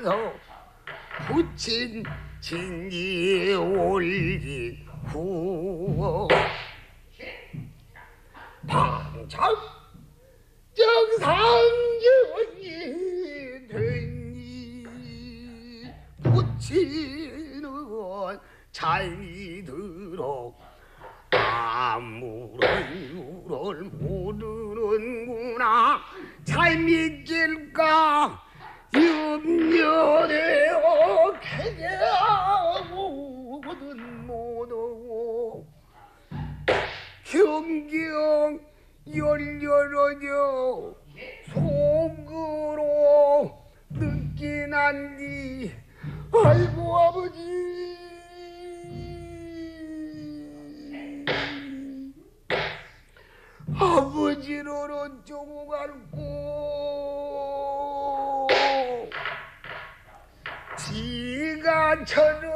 서 붙인 진리 올리고 방창 정상전이 되니 붙이는 잘이 들어 아무런 유를 모르는구나. 잘 믿길까 염려되어 개하고는 못하고 경경 열려러져 속으로 느끼난디 아이고 아버지 아버지로는 쪼고 갈고 지가 저를